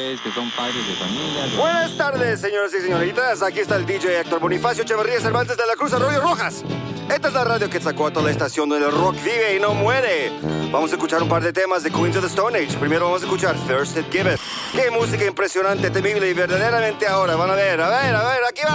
ustedes que son padres de familia. Buenas tardes, señores y señoritas. Aquí está el DJ Héctor Bonifacio Echeverría Cervantes de la Cruz Arroyo Rojas. Esta es la radio Quetzalcóatl, la estación donde el rock vive y no muere. Vamos a escuchar un par de temas de Queens of the Stone Age. Primero vamos a escuchar Thirsted Give It. Qué música impresionante, temible y verdaderamente ahora. Van a ver, aquí va.